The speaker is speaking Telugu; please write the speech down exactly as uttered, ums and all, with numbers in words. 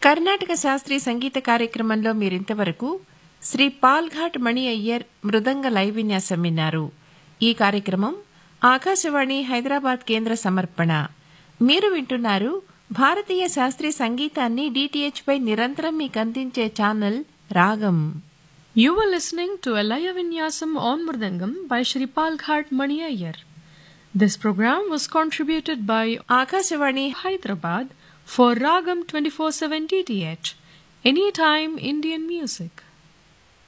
కర్ణాటక శాస్త్రీయ సంగీత కార్యక్రమంలో మీరింతవరకు శ్రీ పాల్ఘాట్ మణి అయ్యర్ మృదంగ లైవ్ విన్యాసం విన్నారు. ఈ కార్యక్రమం ఆకాశవాణి హైదరాబాద్ కేంద్ర సమర్పణ. మీరు వింటున్నారు భారతీయ శాస్త్రీయ సంగీతాన్ని డిటిహెచ్ పై నిరంతరం మీకు అందించే ఛానల్ రాగం. You were listening to a Laya Vinyasam on Mridangam by Shri Palghat Mani Iyer. This program was contributed by Akashvani Hyderabad for Ragam twenty-four seven D T H, Anytime Indian Music.